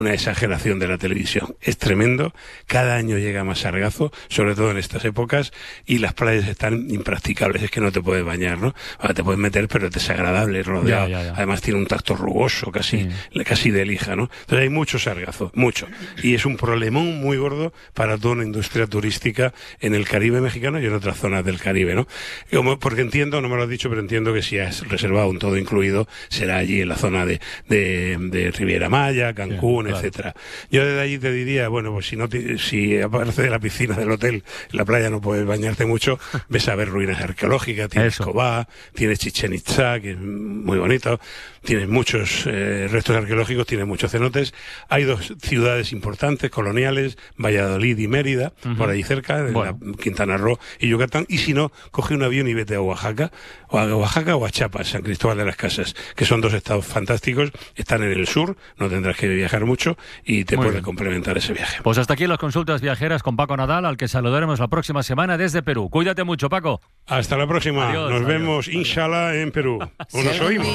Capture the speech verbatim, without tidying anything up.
una exageración de la televisión. Es tremendo, cada año llega más sargazo, sobre todo en estas épocas, y las playas están impracticables, es que no te puedes bañar, ¿no? Ahora te puedes meter, pero es desagradable, rodeado. Ya, ya, ya. Además tiene un tacto rugoso, casi, sí. casi de lija, ¿no? Entonces hay mucho sargazo, mucho. Y es un problemón muy gordo para toda una industria turística en el Caribe mexicano y en otras zonas del Caribe, ¿no? Como, porque entiendo, no me lo has dicho, pero entiendo que si has reservado un todo incluido, será allí en la zona de, de, de Riviera Maya, Cancún, sí, claro. etcétera. Yo desde allí te diría, bueno, pues si no te, si aparte de la piscina del hotel, en la playa no puedes bañarte mucho, ves a ver ruinas arqueológicas, tienes Cobá, tienes Chichén Itzá, que es muy bonito, tienes muchos eh, restos arqueológicos, tienes muchos cenotes. Hay dos ciudades importantes, coloniales, Valladolid y Mérida, uh-huh. por ahí cerca, de bueno. la Quintana Roo y Yucatán, y si no, coge un avión y vete a Oaxaca, o a Oaxaca o a Chiapas, San Cristóbal de las Casas, que son dos estados fantásticos, están en el sur, no tendrás que viajar mucho y te Muy puede bien. complementar ese viaje. Pues hasta aquí las consultas viajeras con Paco Nadal, al que saludaremos la próxima semana desde Perú. Cuídate mucho, Paco. Hasta la próxima. Adiós, Nos adiós, vemos, adiós. inshallah, en Perú. ¿O nos oímos?